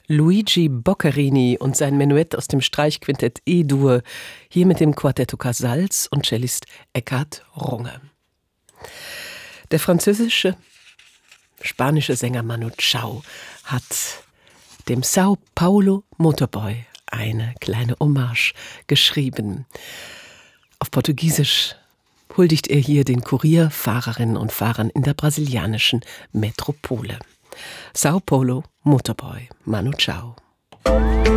Luigi Boccherini und sein Menuett aus dem Streichquintett E-Dur, hier mit dem Quartetto Casals und Cellist Eckhard Runge. Der französische-spanische Sänger Manu Chao hat dem Sao Paulo Motorboy eine kleine Hommage geschrieben. Auf Portugiesisch huldigt er hier den Kurierfahrerinnen und Fahrern in der brasilianischen Metropole. Sao Paulo Motorboy, Manu Chao.